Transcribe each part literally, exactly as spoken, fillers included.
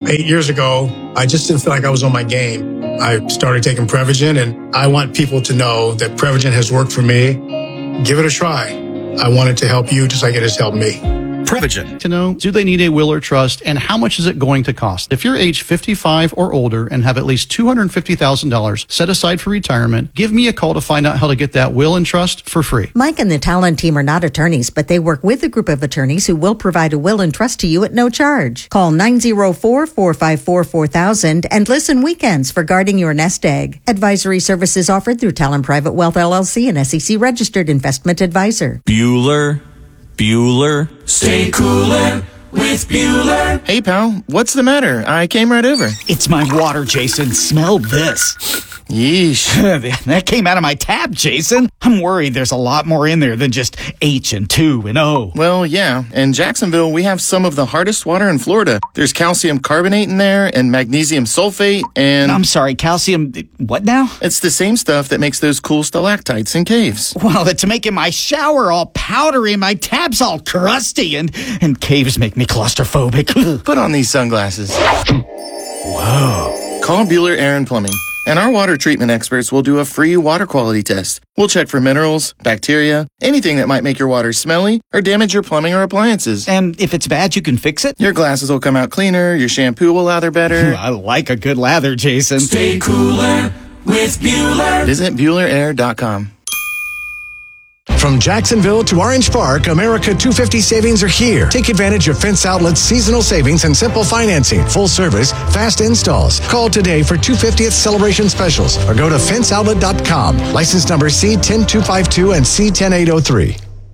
Eight years ago, I just didn't feel like I was on my game. I started taking Prevagen, and I want people to know that Prevagen has worked for me. Give it a try. I want it to help you just like it has helped me. Prevagen. To know, do they need a will or trust, and how much is it going to cost? If you're age fifty-five or older and have at least two hundred fifty thousand dollars set aside for retirement, give me a call to find out how to get that will and trust for free. Mike and the Talon team are not attorneys, but they work with a group of attorneys who will provide a will and trust to you at no charge. Call nine oh four, four five four, four thousand and listen weekends for guarding your nest egg. Advisory services offered through Talon Private Wealth L L C, an S E C registered investment advisor. Bueller. Bueller. Stay cooler with Bueller. Hey, pal, what's the matter? I came right over. It's my water, Jason. Smell this. Yeesh. That came out of my tap, Jason. I'm worried there's a lot more in there than just H and two and O. Well, yeah. In Jacksonville, we have some of the hardest water in Florida. There's calcium carbonate in there and magnesium sulfate and... I'm sorry, calcium... What now? It's the same stuff that makes those cool stalactites in caves. Well, it's making my shower all powdery and my tabs all crusty, and, and caves make me claustrophobic. Put on these sunglasses. Whoa. Call Bueller Air and Plumbing, and our water treatment experts will do a free water quality test. We'll check for minerals, bacteria, anything that might make your water smelly or damage your plumbing or appliances. And if it's bad, you can fix it? Your glasses will come out cleaner, your shampoo will lather better. I like a good lather, Jason. Stay cooler with Bueller. Visit Bueller Air dot com. From Jacksonville to Orange Park, America two fifty savings are here. Take advantage of Fence Outlet's seasonal savings and simple financing, full service, fast installs. Call today for two hundred fiftieth celebration specials or go to fence outlet dot com. License number C one oh two five two and C one oh eight oh three.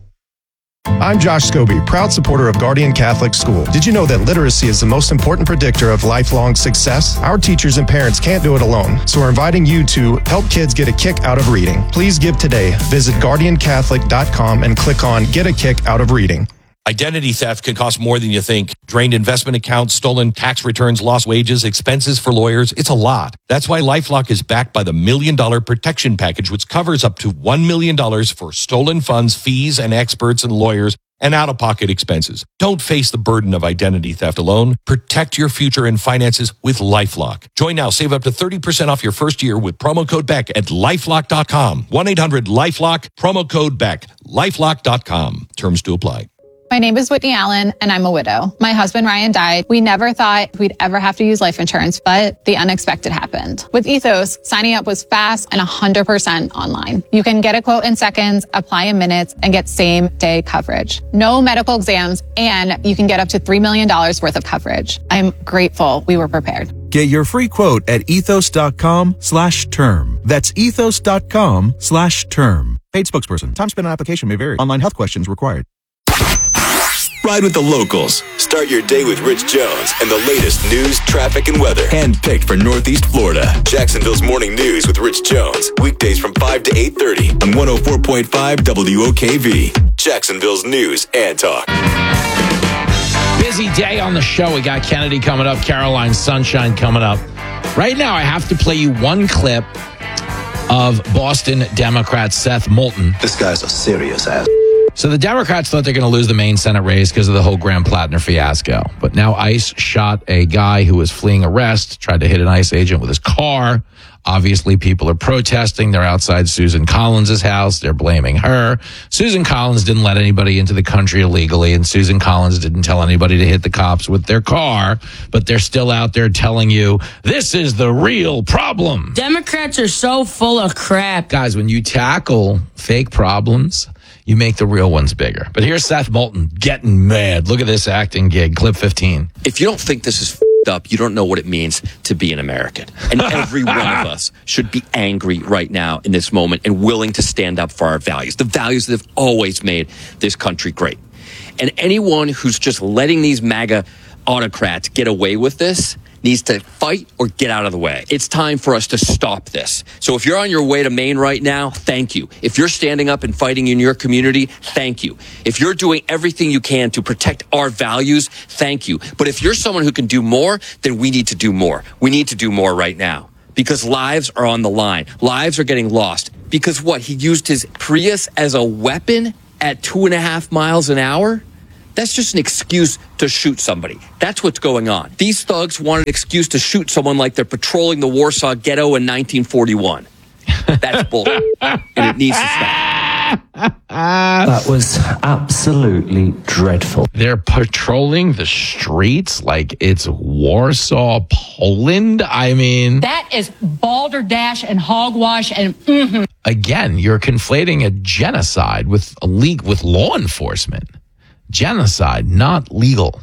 I'm Josh Scobie, proud supporter of Guardian Catholic School. Did you know that literacy is the most important predictor of lifelong success? Our teachers and parents can't do it alone, so we're inviting you to help kids get a kick out of reading. Please give today. Visit guardian catholic dot com and click on Get a Kick Out of Reading. Identity theft can cost more than you think. Drained investment accounts, stolen tax returns, lost wages, expenses for lawyers. It's a lot. That's why LifeLock is backed by the Million Dollar Protection Package, which covers up to one million dollars for stolen funds, fees, and experts and lawyers, and out-of-pocket expenses. Don't face the burden of identity theft alone. Protect your future and finances with LifeLock. Join now. Save up to thirty percent off your first year with promo code Beck at lifelock dot com. one eight hundred lifelock, promo code Beck, lifelock dot com. Terms to apply. My name is Whitney Allen, and I'm a widow. My husband, Ryan, died. We never thought we'd ever have to use life insurance, but the unexpected happened. With Ethos, signing up was fast and one hundred percent online. You can get a quote in seconds, apply in minutes, and get same-day coverage. No medical exams, and you can get up to three million dollars worth of coverage. I'm grateful we were prepared. Get your free quote at ethos dot com slash term. That's ethos dot com slash term. Paid spokesperson. Time spent on application may vary. Online health questions required. Ride with the locals. Start your day with Rich Jones and the latest news, traffic, and weather. Handpicked for Northeast Florida. Jacksonville's Morning News with Rich Jones. Weekdays from five to eight thirty on one oh four point five W O K V. Jacksonville's News and Talk. Busy day on the show. We got Kennedy coming up, Caroline Sunshine coming up. Right now, I have to play you one clip of Boston Democrat Seth Moulton. This guy's a serious ass. So the Democrats thought they're going to lose the Maine Senate race because of the whole Graham Plattner fiasco. But now ICE shot a guy who was fleeing arrest, tried to hit an ICE agent with his car. Obviously, people are protesting. They're outside Susan Collins' house. They're blaming her. Susan Collins didn't let anybody into the country illegally, and Susan Collins didn't tell anybody to hit the cops with their car. But they're still out there telling you, this is the real problem. Democrats are so full of crap. Guys, when you tackle fake problems, you make the real ones bigger. But here's Seth Moulton getting mad. Look at this acting gig. Clip fifteen. If you don't think this is f***ed up, you don't know what it means to be an American. And every one of us should be angry right now in this moment and willing to stand up for our values. The values that have always made this country great. And anyone who's just letting these MAGA autocrats get away with this needs to fight or get out of the way. It's time for us to stop this. So if you're on your way to Maine right now, thank you. If you're standing up and fighting in your community, thank you. If you're doing everything you can to protect our values, thank you. But if you're someone who can do more, then we need to do more. We need to do more right now because lives are on the line. Lives are getting lost because what? He used his Prius as a weapon at two and a half miles an hour? That's just an excuse to shoot somebody. That's what's going on. These thugs want an excuse to shoot someone like they're patrolling the Warsaw Ghetto in nineteen forty-one. That's bullshit, and it needs to stop. That was absolutely dreadful. They're patrolling the streets like it's Warsaw, Poland. I mean, That is balderdash and hogwash and mm-hmm. Again, you're conflating a genocide with a league with law enforcement. Genocide, not legal.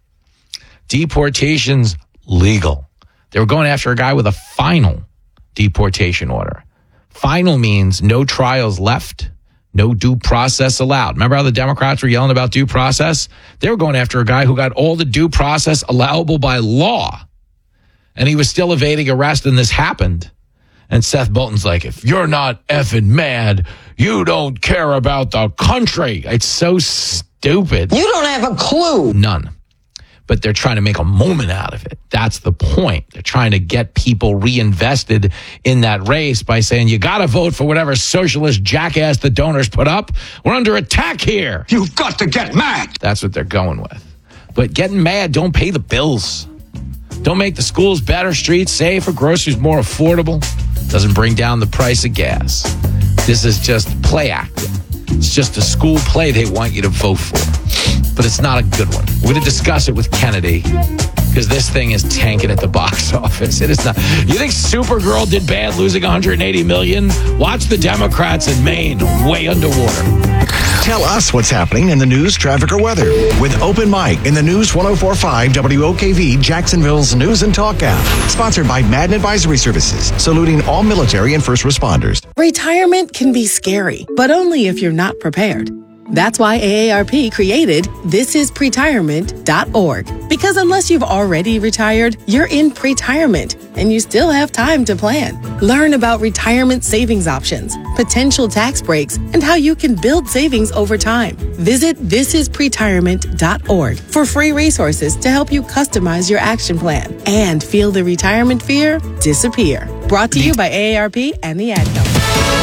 Deportations, legal. They were going after a guy with a final deportation order. Final means no trials left, no due process allowed. Remember how the Democrats were yelling about due process? They were going after a guy who got all the due process allowable by law. And he was still evading arrest, and this happened. And Seth Bolton's like, if you're not effing mad, you don't care about the country. It's so stupid. You don't have a clue. None. But they're trying to make a moment out of it. That's the point. They're trying to get people reinvested in that race by saying, you got to vote for whatever socialist jackass the donors put up. We're under attack here. You've got to get mad. That's what they're going with. But getting mad don't pay the bills. Don't make the schools better, streets safer, groceries more affordable. Doesn't bring down the price of gas. This is just play acting. It's just a school play they want you to vote for. But it's not a good one. We're going to discuss it with Kennedy because this thing is tanking at the box office. It is not. You think Supergirl did bad losing one hundred eighty million dollars? Watch the Democrats in Maine way underwater. Tell us what's happening in the news, traffic, or weather with Open Mic in the News one oh four point five W O K V, Jacksonville's News and Talk app. Sponsored by Madden Advisory Services, saluting all military and first responders. Retirement can be scary, but only if you're not prepared. That's why A A R P created this is pretirement dot org. Because unless you've already retired, you're in pretirement and you still have time to plan. Learn about retirement savings options, potential tax breaks, and how you can build savings over time. Visit this is pretirement dot org for free resources to help you customize your action plan and feel the retirement fear disappear. Brought to you by A A R P and the Ad Council.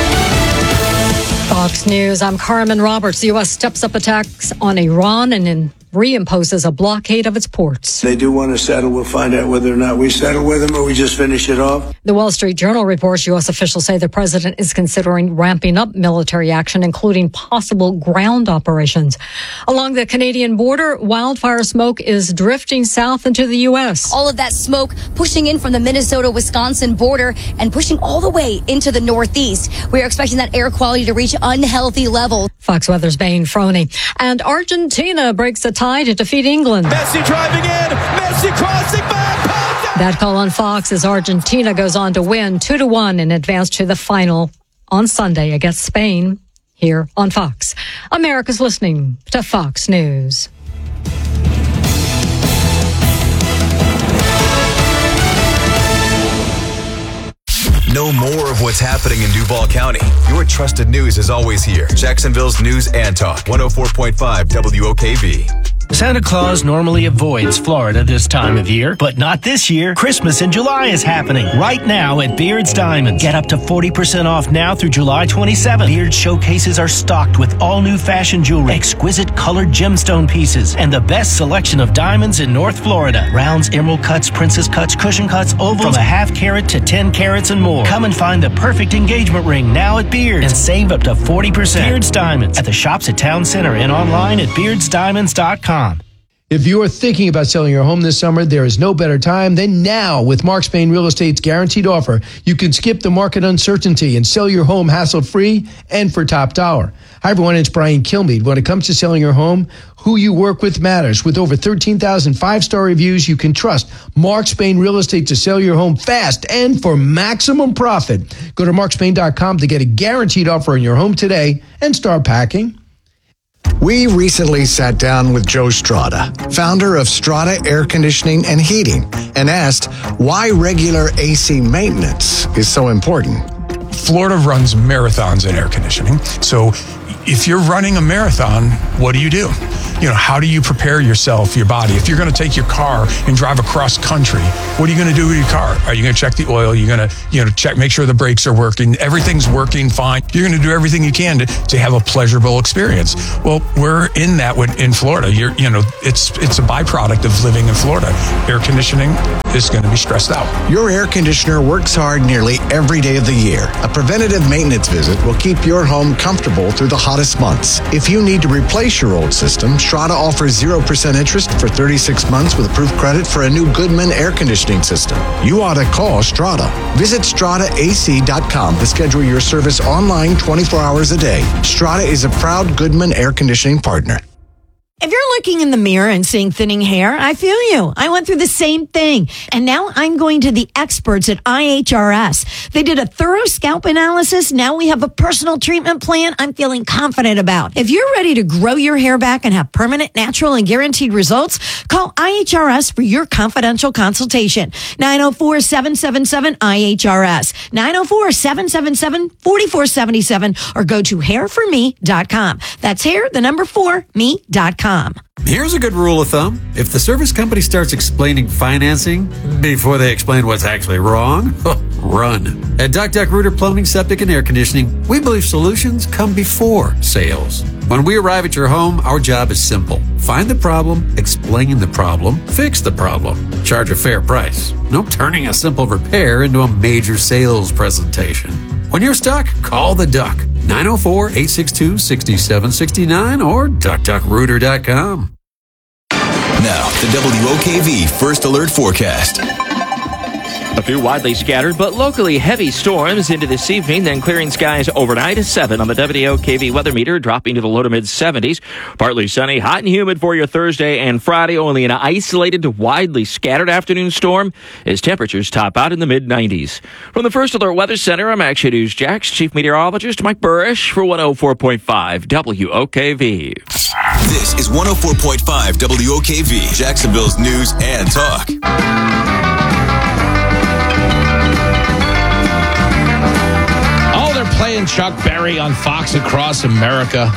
Fox News, I'm Carmen Roberts. The U S steps up attacks on Iran and in reimposes a blockade of its ports. They do want to settle. We'll find out whether or not we settle with them or we just finish it off. The Wall Street Journal reports U S officials say the president is considering ramping up military action, including possible ground operations. Along the Canadian border, wildfire smoke is drifting south into the U S. All of that smoke pushing in from the Minnesota-Wisconsin border and pushing all the way into the Northeast. We are expecting that air quality to reach unhealthy levels. Fox Weather's Bain Froney. And Argentina breaks a tie to defeat England. Messi driving in, Messi crossing back. That call on Fox as Argentina goes on to win two to one and advance to the final on Sunday against Spain here on Fox. America's listening to Fox News. Know more of what's happening in Duval County. Your trusted news is always here. Jacksonville's News and Talk, one oh four point five W O K V. Santa Claus normally avoids Florida this time of year, but not this year. Christmas in July is happening right now at Beard's Diamonds. Get up to forty percent off now through July twenty-seventh. Beard's showcases are stocked with all new fashion jewelry, exquisite colored gemstone pieces, and the best selection of diamonds in North Florida. Rounds, emerald cuts, princess cuts, cushion cuts, ovals, from a half carat to ten carats and more. Come and find the perfect engagement ring now at Beard's and save up to forty percent. Beard's Diamonds at the shops at Town Center and online at beards diamonds dot com. If you are thinking about selling your home this summer, there is no better time than now. With Mark Spain Real Estate's guaranteed offer, you can skip the market uncertainty and sell your home hassle-free and for top dollar. Hi, everyone. It's Brian Kilmeade. When it comes to selling your home, who you work with matters. With over thirteen thousand five-star reviews, you can trust Mark Spain Real Estate to sell your home fast and for maximum profit. Go to mark spain dot com to get a guaranteed offer on your home today and start packing. We recently sat down with Joe Strada, founder of Strada Air Conditioning and Heating, and asked why regular A C maintenance is so important. Florida runs marathons in air conditioning. So if you're running a marathon, what do you do? you know, how do you prepare yourself, your body? If you're going to take your car and drive across country, what are you going to do with your car? Are you going to check the oil? You're going to, you know, check, make sure the brakes are working. Everything's working fine. You're going to do everything you can to, to have a pleasurable experience. Well, we're in that with, in Florida. You're, you know, it's it's a byproduct of living in Florida. Air conditioning is going to be stressed out. Your air conditioner works hard nearly every day of the year. A preventative maintenance visit will keep your home comfortable through the hottest months. If you need to replace your old system, Strata offers zero percent interest for thirty-six months with approved credit for a new Goodman air conditioning system. You ought to call Strata. Visit strata a c dot com to schedule your service online twenty-four hours a day. Strata is a proud Goodman air conditioning partner. If you're looking in the mirror and seeing thinning hair, I feel you. I went through the same thing. And now I'm going to the experts at I H R S. They did a thorough scalp analysis. Now we have a personal treatment plan I'm feeling confident about. If you're ready to grow your hair back and have permanent, natural, and guaranteed results, call I H R S for your confidential consultation. nine oh four, seven seven seven, I H R S. nine oh four, seven seven seven, four four seven seven or go to hair for me dot com. That's hair, the number four, me dot com. Here's a good rule of thumb. If the service company starts explaining financing before they explain what's actually wrong, run. At Duck Duck Rooter Plumbing, Septic, and Air Conditioning, we believe solutions come before sales. When we arrive at your home, our job is simple. Find the problem, explain the problem, fix the problem. Charge a fair price. No turning a simple repair into a major sales presentation. When you're stuck, call the Duck. nine oh four, eight six two, six seven six nine or duck duck rooter dot com. Now, the W O K V First Alert Forecast. A few widely scattered but locally heavy storms into this evening, then clearing skies overnight at seven on the W O K V weather meter, dropping to the low to mid seventies. Partly sunny, hot and humid for your Thursday and Friday. Only an isolated to widely scattered afternoon storm as temperatures top out in the mid nineties. From the First Alert Weather Center, I'm Action News Jax Chief Meteorologist Mike Burrish for one oh four point five W O K V. This is one oh four point five W O K V, Jacksonville's news and talk. Playing Chuck Berry on Fox Across America.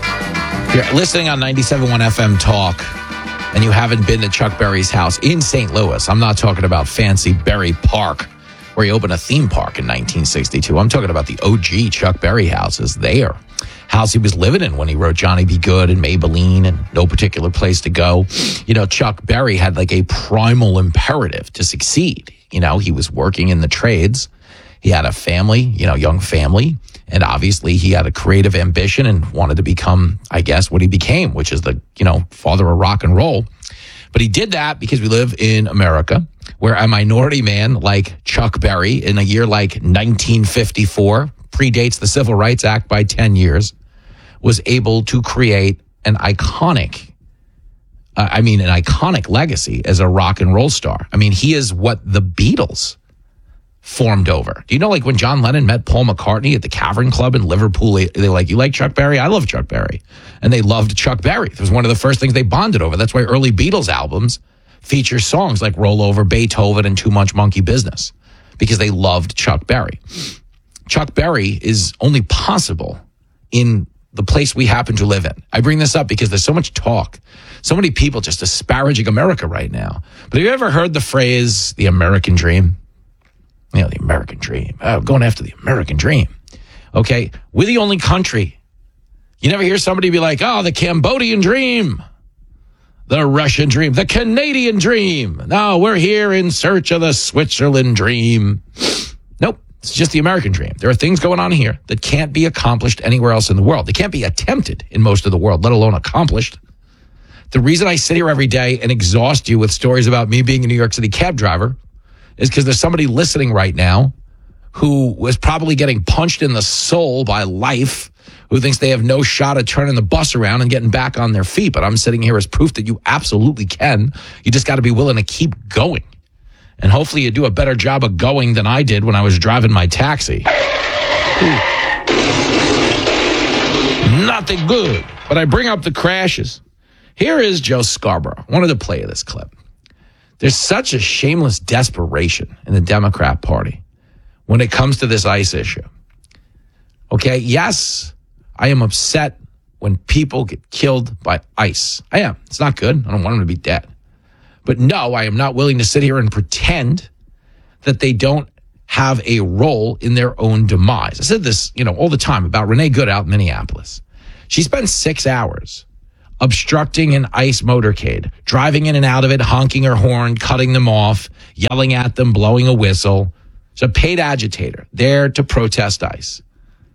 If you're listening on ninety-seven point one F M Talk and you haven't been to Chuck Berry's house in Saint Louis, I'm not talking about fancy Berry Park where he opened a theme park in nineteen sixty-two. I'm talking about the O G Chuck Berry houses there. House he was living in when he wrote Johnny Be Good and Maybelline and No Particular Place to Go. You know, Chuck Berry had like a primal imperative to succeed. You know, he was working in the trades. He had a family, you know, young family, and obviously he had a creative ambition and wanted to become, I guess, what he became, which is the, you know, father of rock and roll. But he did that because we live in America, where a minority man like Chuck Berry in a year like nineteen fifty-four, predates the Civil Rights Act by ten years, was able to create an iconic, uh, I mean, an iconic legacy as a rock and roll star. I mean, he is what the Beatles formed over. Do you know, like when John Lennon met Paul McCartney at the Cavern Club in Liverpool, they're like, you like Chuck Berry? I love Chuck Berry. And they loved Chuck Berry. It was one of the first things they bonded over. That's why early Beatles albums feature songs like Roll Over Beethoven and Too Much Monkey Business, because they loved Chuck Berry. Chuck Berry is only possible in the place we happen to live in. I bring this up because there's so much talk, so many people just disparaging America right now. But have you ever heard the phrase, the American dream? You know, the American dream. Oh, going after the American dream. Okay, we're the only country. You never hear somebody be like, oh, the Cambodian dream, the Russian dream, the Canadian dream. No, we're here in search of the Switzerland dream. Nope, it's just the American dream. There are things going on here that can't be accomplished anywhere else in the world. They can't be attempted in most of the world, let alone accomplished. The reason I sit here every day and exhaust you with stories about me being a New York City cab driver is because there's somebody listening right now who was probably getting punched in the soul by life, who thinks they have no shot at turning the bus around and getting back on their feet. But I'm sitting here as proof that you absolutely can. You just got to be willing to keep going. And hopefully you do a better job of going than I did when I was driving my taxi. Ooh. Nothing good. But I bring up the crashes. Here is Joe Scarborough. I wanted to play this clip. There's such a shameless desperation in the Democrat Party when it comes to this ICE issue. Okay, yes, I am upset when people get killed by ICE. I am. It's not good. I don't want them to be dead. But no, I am not willing to sit here and pretend that they don't have a role in their own demise. I said this, you know, all the time about Renee Good out in Minneapolis. She spent six hours obstructing an ICE motorcade, driving in and out of it, honking her horn, cutting them off, yelling at them, blowing a whistle. She's a paid agitator there to protest ICE.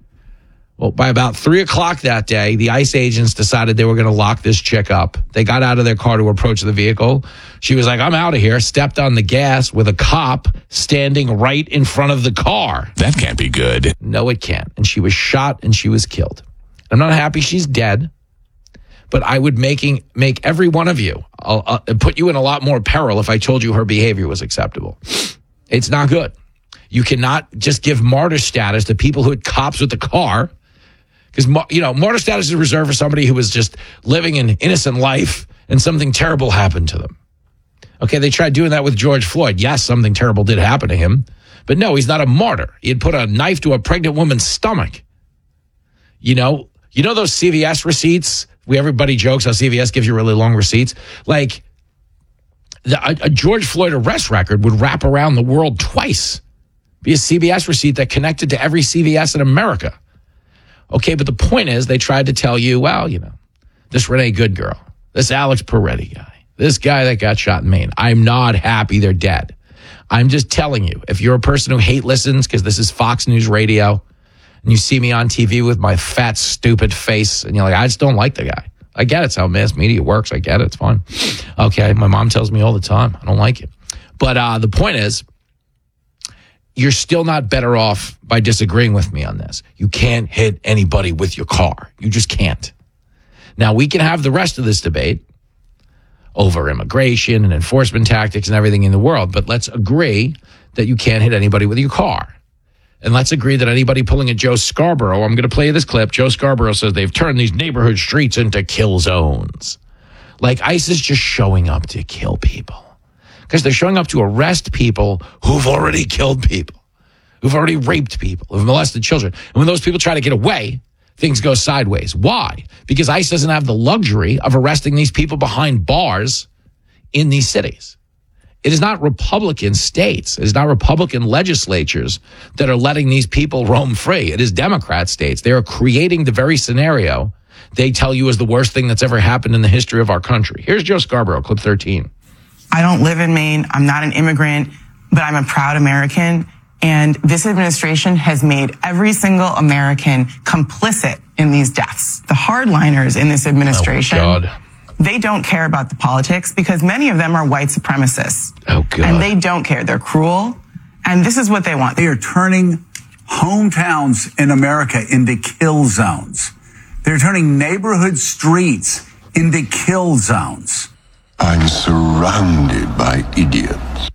Well, by about three o'clock that day, the ICE agents decided they were going to lock this chick up. They got out of their car to approach the vehicle. She was like, I'm out of here, stepped on the gas with a cop standing right in front of the car. That can't be good. No, it can't. And she was shot and she was killed. I'm not happy she's dead, but I would making make every one of you, I'll, uh, put you in a lot more peril if I told you her behavior was acceptable. It's not good. You cannot just give martyr status to people who hit cops with the car. Because, you know, martyr status is reserved for somebody who was just living an innocent life and something terrible happened to them. Okay, they tried doing that with George Floyd. Yes, something terrible did happen to him. But no, he's not a martyr. He had put a knife to a pregnant woman's stomach. You know, you know those C V S receipts? We everybody jokes how C V S gives you really long receipts. Like, the, a, a George Floyd arrest record would wrap around the world twice. Be a C V S receipt that connected to every C V S in America. Okay, but the point is they tried to tell you, well, you know, this Renee Good girl, this Alex Peretti guy, this guy that got shot in Maine, I'm not happy they're dead. I'm just telling you, if you're a person who hate listens, because this is Fox News Radio, and you see me on T V with my fat, stupid face, and you're like, I just don't like the guy. I get it. It's how mass media works. I get it. It's fine. Okay, my mom tells me all the time. I don't like it. But uh, the point is, you're still not better off by disagreeing with me on this. You can't hit anybody with your car. You just can't. Now, we can have the rest of this debate over immigration and enforcement tactics and everything in the world, but let's agree that you can't hit anybody with your car. And let's agree that anybody pulling a Joe Scarborough, I'm going to play you this clip. Joe Scarborough says they've turned these neighborhood streets into kill zones. Like ICE is just showing up to kill people. Because they're showing up to arrest people who've already killed people, who've already raped people, who've molested children. And when those people try to get away, things go sideways. Why? Because ICE doesn't have the luxury of arresting these people behind bars in these cities. It is not Republican states. It is not Republican legislatures that are letting these people roam free. It is Democrat states. They are creating the very scenario they tell you is the worst thing that's ever happened in the history of our country. Here's Joe Scarborough, clip thirteen. I don't live in Maine. I'm not an immigrant, but I'm a proud American. And this administration has made every single American complicit in these deaths. The hardliners in this administration, oh, God. They don't care about the politics because many of them are white supremacists. Oh, God. And they don't care. They're cruel. And this is what they want. They are turning hometowns in America into kill zones. They're turning neighborhood streets into kill zones. I'm surrounded by idiots.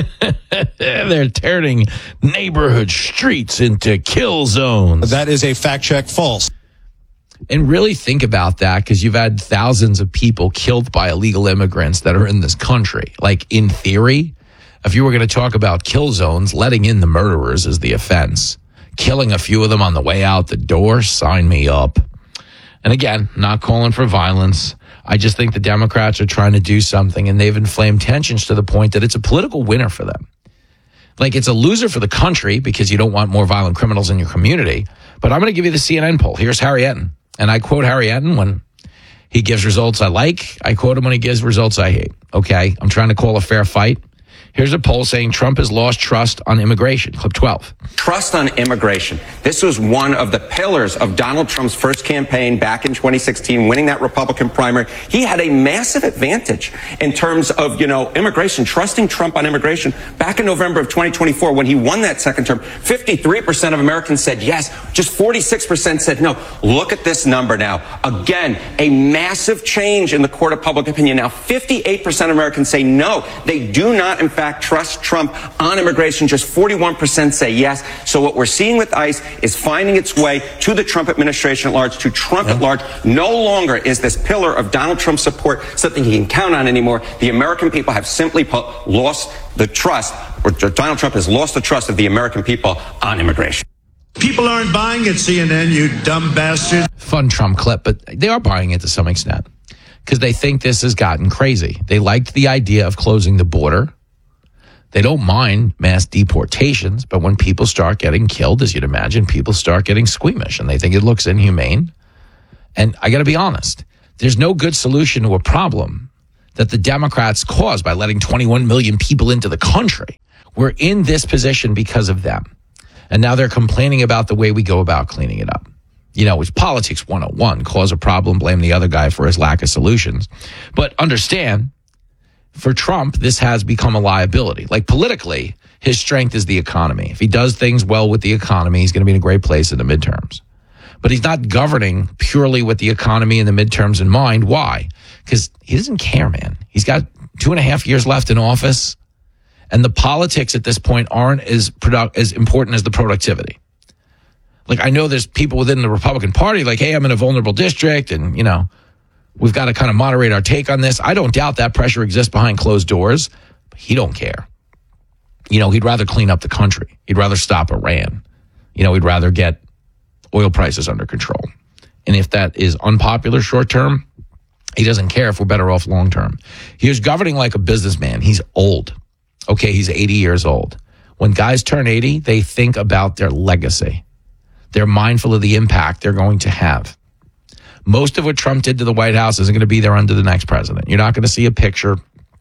They're turning neighborhood streets into kill zones. That is a fact check false. And really think about that, because you've had thousands of people killed by illegal immigrants that are in this country. Like, in theory, if you were going to talk about kill zones, letting in the murderers is the offense. Killing a few of them on the way out the door, sign me up. And again, not calling for violence. I just think the Democrats are trying to do something, and they've inflamed tensions to the point that it's a political winner for them. Like, it's a loser for the country because you don't want more violent criminals in your community. But I'm going to give you the C N N poll. Here's Harry Etten. And I quote Harry Etten when he gives results I like. I quote him when he gives results I hate. Okay, I'm trying to call a fair fight. Here's a poll saying Trump has lost trust on immigration. Clip twelve. Trust on immigration. This was one of the pillars of Donald Trump's first campaign back in twenty sixteen, winning that Republican primary. He had a massive advantage in terms of, you know, immigration, trusting Trump on immigration. Back in November of twenty twenty-four, when he won that second term, fifty-three percent of Americans said yes. Just forty-six percent said no. Look at this number now. Again, a massive change in the court of public opinion. Now, fifty-eight percent of Americans say no. They do not, in fact, trust Trump on immigration. Just forty-one percent say yes. So what we're seeing with ICE is finding its way to the Trump administration at large, to Trump yeah. at large. No longer is this pillar of Donald Trump's support something he can count on anymore. The American people have simply lost the trust, or Donald Trump has lost the trust of the American people on immigration. People aren't buying it, C N N, you dumb bastard. Fun Trump clip, but they are buying it to some extent because they think this has gotten crazy. They liked the idea of closing the border. They don't mind mass deportations, but when people start getting killed, as you'd imagine, people start getting squeamish and they think it looks inhumane. And I got to be honest, there's no good solution to a problem that the Democrats caused by letting twenty-one million people into the country. We're in this position because of them. And now they're complaining about the way we go about cleaning it up. You know, it's politics one oh one. Cause a problem, blame the other guy for his lack of solutions. But understand, for Trump, this has become a liability. Like politically, his strength is the economy. If he does things well with the economy, he's going to be in a great place in the midterms. But he's not governing purely with the economy and the midterms in mind. Why? Because he doesn't care, man. He's got two and a half years left in office. And the politics at this point aren't as product as important as the productivity. Like, I know there's people within the Republican Party like, hey, I'm in a vulnerable district and, you know, we've got to kind of moderate our take on this. I don't doubt that pressure exists behind closed doors, but he don't care. You know, he'd rather clean up the country. He'd rather stop Iran. You know, he'd rather get oil prices under control. And if that is unpopular short term, he doesn't care if we're better off long term. He was governing like a businessman. He's old. Okay, he's eighty years old. When guys turn eighty, they think about their legacy. They're mindful of the impact they're going to have. Most of what Trump did to the White House isn't going to be there under the next president. You're not going to see a picture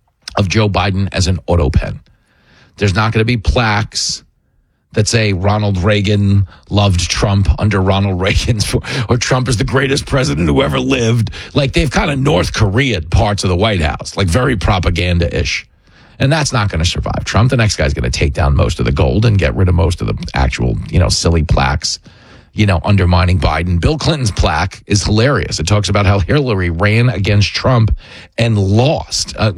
of Joe Biden as an auto pen. There's not going to be plaques that say Ronald Reagan loved Trump under Ronald Reagan's, or Trump is the greatest president who ever lived. Like, they've kind of North Korea'd parts of the White House, like very propaganda-ish. And that's not going to survive Trump. The next guy's going to take down most of the gold and get rid of most of the actual, you know, silly plaques, you know, undermining Biden. Bill Clinton's plaque is hilarious. It talks about how Hillary ran against Trump and lost. Uh,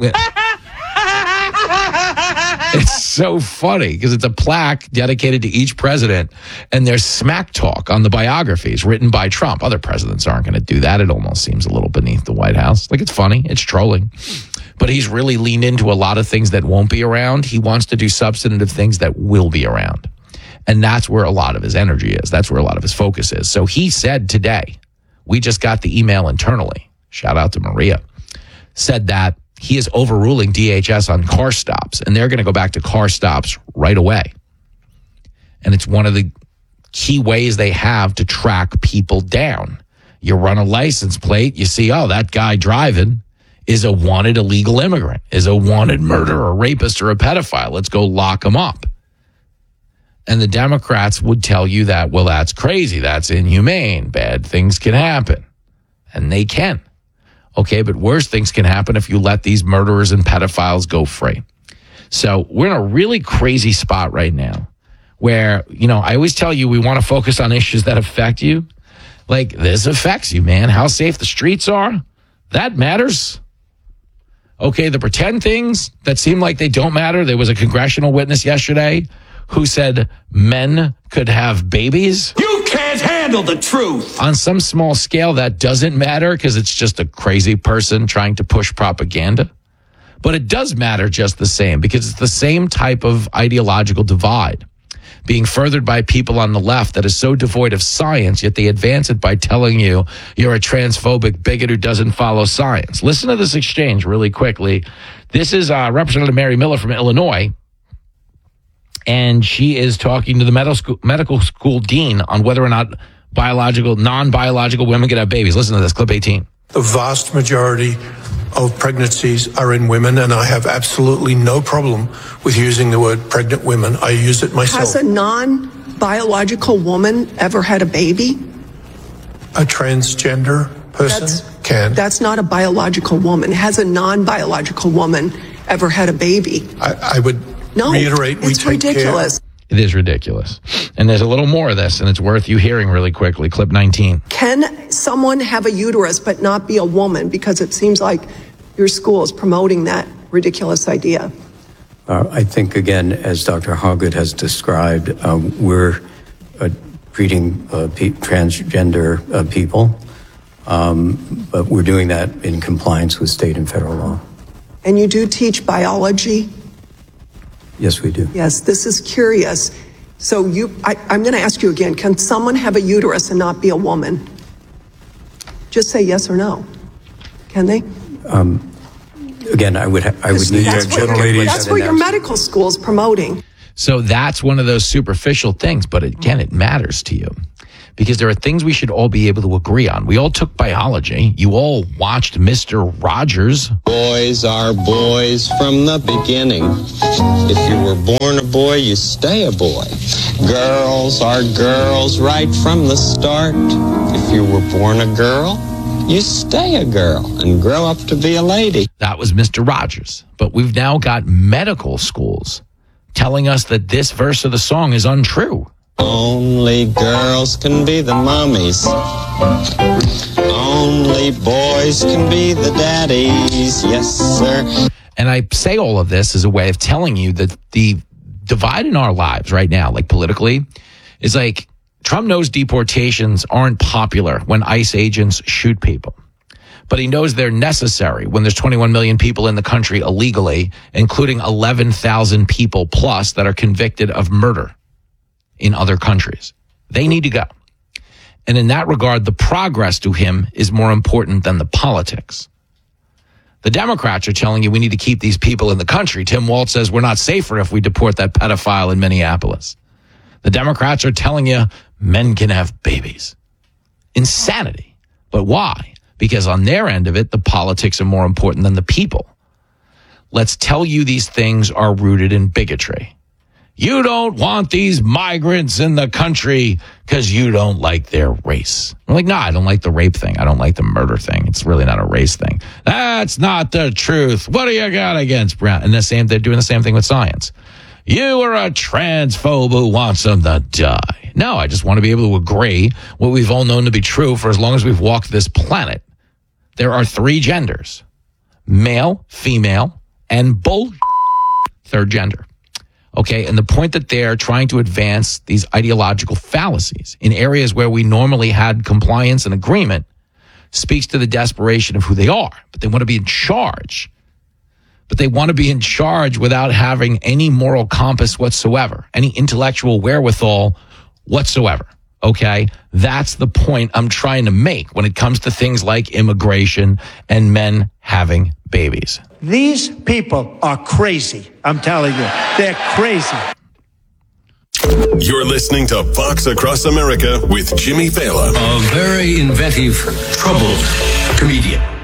it's so funny because it's a plaque dedicated to each president, and there's smack talk on the biographies written by Trump. Other presidents aren't going to do that. It almost seems a little beneath the White House. Like, it's funny. It's trolling. But he's really leaned into a lot of things that won't be around. He wants to do substantive things that will be around. And that's where a lot of his energy is. That's where a lot of his focus is. So he said today, we just got the email internally, shout out to Maria, said that he is overruling D H S on car stops, and they're going to go back to car stops right away. And it's one of the key ways they have to track people down. You run a license plate, you see, oh, that guy driving is a wanted illegal immigrant, is a wanted murderer, rapist, or a pedophile. Let's go lock him up. And the Democrats would tell you that, well, that's crazy. That's inhumane. Bad things can happen. And they can. Okay, but worse things can happen if you let these murderers and pedophiles go free. So we're in a really crazy spot right now where, you know, I always tell you we want to focus on issues that affect you. Like, this affects you, man. How safe the streets are, that matters. Okay, the pretend things that seem like they don't matter. There was a congressional witness yesterday who said men could have babies. You can't handle the truth. On some small scale, that doesn't matter because it's just a crazy person trying to push propaganda. But it does matter just the same because it's the same type of ideological divide being furthered by people on the left that is so devoid of science, yet they advance it by telling you you're a transphobic bigot who doesn't follow science. Listen to this exchange really quickly. This is uh, Representative Mary Miller from Illinois, and she is talking to the medical school, medical school dean on whether or not biological, non-biological women can have babies. Listen to this, clip eighteen. The vast majority of pregnancies are in women, and I have absolutely no problem with using the word pregnant women. I use it myself. Has a non-biological woman ever had a baby? A transgender person that's, can. That's not a biological woman. Has a non-biological woman ever had a baby? I, I would no, reiterate, we it's take ridiculous. care. It is ridiculous. And there's a little more of this, and it's worth you hearing really quickly. Clip nineteen. Can someone have a uterus but not be a woman? Because it seems like your school is promoting that ridiculous idea. Uh, I think, again, as Doctor Hoggett has described, uh, we're uh, treating uh, pe- transgender uh, people, um, but we're doing that in compliance with state and federal law. And you do teach biology? Yes, we do. Yes, this is curious. So you, I, I'm going to ask you again, can someone have a uterus and not be a woman? Just say yes or no. Can they? Um, again, I would ha- I would need that's to what, that's what your medical school is promoting. So that's one of those superficial things, but again, it matters to you because there are things we should all be able to agree on. We all took biology. You all watched Mister Rogers. Boys are boys from the beginning. If you were born a boy, you stay a boy. Girls are girls right from the start. If you were born a girl, you stay a girl and grow up to be a lady. That was Mister Rogers. But we've now got medical schools telling us that this verse of the song is untrue. Only girls can be the mommies. Only boys can be the daddies. Yes, sir. And I say all of this as a way of telling you that the divide in our lives right now, like politically, is like Trump knows deportations aren't popular when ICE agents shoot people. But he knows they're necessary when there's twenty-one million people in the country illegally, including eleven thousand people plus that are convicted of murder in other countries. They need to go. And in that regard, the progress to him is more important than the politics. The Democrats are telling you we need to keep these people in the country. Tim Walz says we're not safer if we deport that pedophile in Minneapolis. The Democrats are telling you men can have babies. Insanity. But why? Because on their end of it, the politics are more important than the people. Let's tell you these things are rooted in bigotry. You don't want these migrants in the country because you don't like their race. I'm like, no, I don't like the rape thing. I don't like the murder thing. It's really not a race thing. That's not the truth. What do you got against Brown? And the same, they're doing the same thing with science. You are a transphobe who wants them to die. No, I just want to be able to agree what we've all known to be true for as long as we've walked this planet. There are three genders: male, female, and bull third gender. Okay, and the point that they're trying to advance these ideological fallacies in areas where we normally had compliance and agreement speaks to the desperation of who they are. But they want to be in charge. But they want to be in charge without having any moral compass whatsoever, any intellectual wherewithal whatsoever. Okay, that's the point I'm trying to make when it comes to things like immigration and men having babies. These people are crazy. I'm telling you, they're crazy. You're listening to Fox Across America with Jimmy Fallon. A very inventive, troubled comedian.